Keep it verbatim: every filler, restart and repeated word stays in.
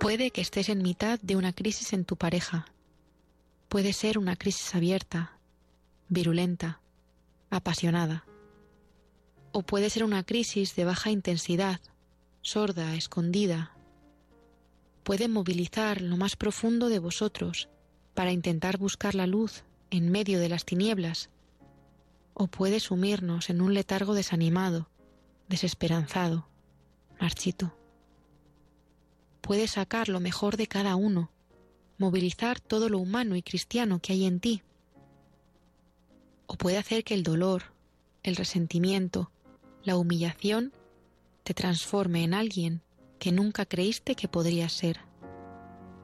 Puede que estés en mitad de una crisis en tu pareja. Puede ser una crisis abierta, virulenta, apasionada. O puede ser una crisis de baja intensidad, sorda, escondida. Puede movilizar lo más profundo de vosotros para intentar buscar la luz en medio de las tinieblas. O puede sumirnos en un letargo desanimado, desesperanzado, marchito. Puede sacar lo mejor de cada uno, movilizar todo lo humano y cristiano que hay en ti. O puede hacer que el dolor, el resentimiento, la humillación te transforme en alguien que nunca creíste que podrías ser.